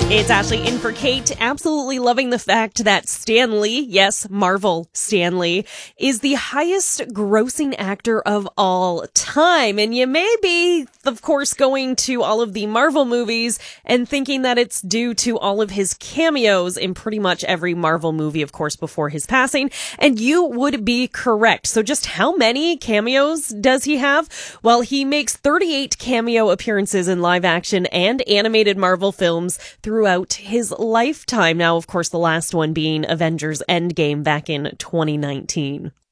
It's Ashley in for Kate. Absolutely loving the fact that Stan Lee, yes, Marvel Stan Lee, is the highest grossing actor of all time. And you may be, of course, going to all of the Marvel movies and thinking that it's due to all of his cameos in pretty much every Marvel movie, of course, before his passing. And you would be correct. So just how many cameos does he have? Well, he makes 38 cameo appearances in live action and animated Marvel films throughout his lifetime. Now, of course, the last one being Avengers Endgame back in 2019.